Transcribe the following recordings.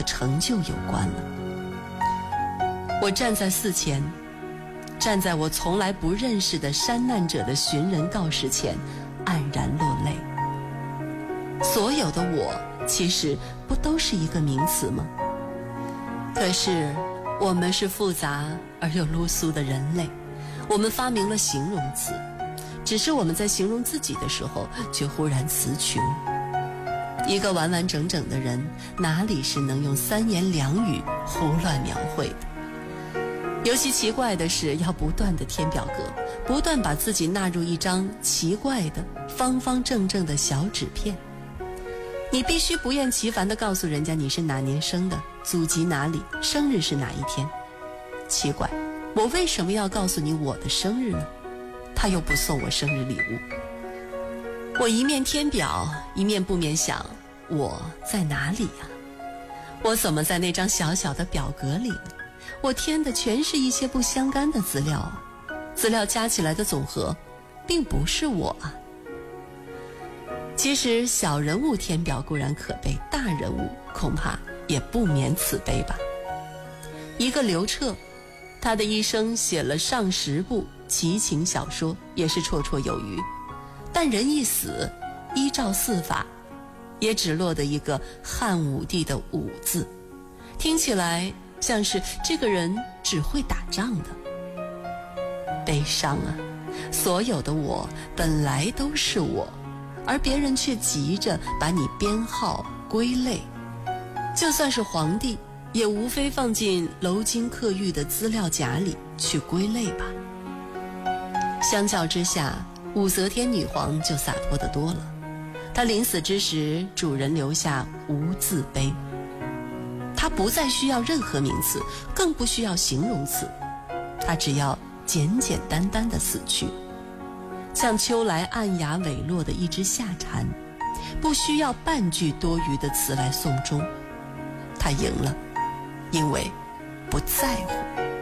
成就有关了。我站在寺前，站在我从来不认识的山难者的寻人告示前，黯然落泪。所有的我其实不都是一个名词吗？可是我们是复杂而又噜苏的人类，我们发明了形容词，只是我们在形容自己的时候却忽然词穷。一个完完整整的人，哪里是能用3言2语胡乱描绘的？尤其奇怪的是，要不断地填表格，不断把自己纳入一张奇怪的方方正正的小纸片。你必须不厌其烦地告诉人家你是哪年生的，祖籍哪里，生日是哪一天。奇怪，我为什么要告诉你我的生日呢？他又不送我生日礼物。我一面填表，一面不免想，我在哪里呀？我怎么在那张小小的表格里呢？我填的全是一些不相干的资料啊，资料加起来的总和并不是我啊。其实小人物填表固然可悲，大人物恐怕也不免此悲吧。一个刘彻，他的一生写了上10部奇情小说，也是绰绰有余，但人一死，依照四法，也只落得一个汉武帝的武字，听起来像是这个人只会打仗的。悲伤啊，所有的我本来都是我，而别人却急着把你编号归类。就算是皇帝，也无非放进楼金刻玉的资料夹里去归类吧。相较之下，武则天女皇就洒脱得多了。她临死之时，主人留下无字碑，她不再需要任何名词，更不需要形容词，她只要简简单单的死去，像秋来暗哑萎落的一只夏蝉，不需要半句多余的词来送终。她赢了，因为不在乎。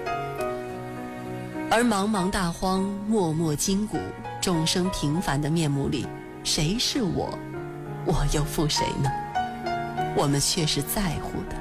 而茫茫大荒，默默筋骨，众生平凡的面目里，谁是我，我又负谁呢？我们却是在乎的。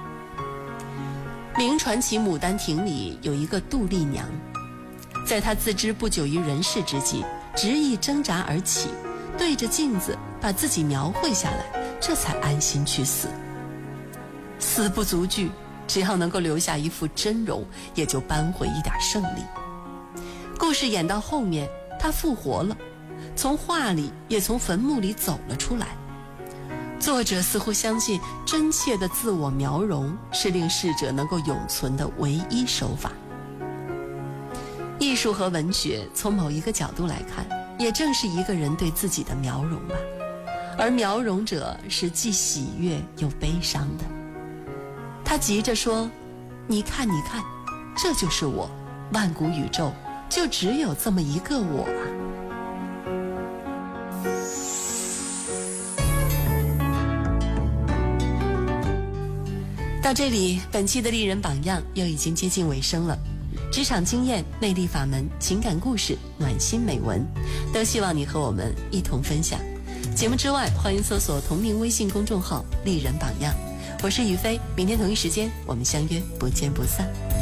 明传奇《牡丹亭》里有一个杜丽娘，在她自知不久于人世之际，执意挣扎而起，对着镜子把自己描绘下来，这才安心去死。死不足惧，只要能够留下一副真容，也就扳回一点胜利。故事演到后面，她复活了，从画里也从坟墓里走了出来。作者似乎相信真切的自我描容是令逝者能够永存的唯一手法。艺术和文学从某一个角度来看，也正是一个人对自己的描容吧，而描容者是既喜悦又悲伤的。他急着说，你看你看，这就是我，万古宇宙就只有这么一个我啊。到这里，本期的丽人榜样又已经接近尾声了。职场经验、魅力法门、情感故事、暖心美文，都希望你和我们一同分享。节目之外，欢迎搜索同名微信公众号丽人榜样。我是雨飞，明天同一时间我们相约不见不散。